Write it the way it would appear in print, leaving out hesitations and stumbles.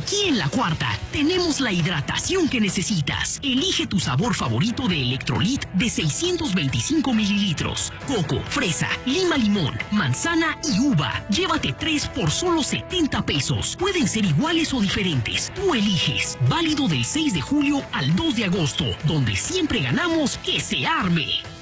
Aquí en La Cuarta tenemos la hidratación que necesitas. Elige tu sabor favorito de Electrolit de 625 mililitros. Coco, fresa, lima limón, manzana y uva. Llévate 3 por solo 70 pesos. Pueden ser iguales o diferentes. Tú eliges. Válido del 6 de julio al 2 de agosto, donde siempre ganamos que se arme.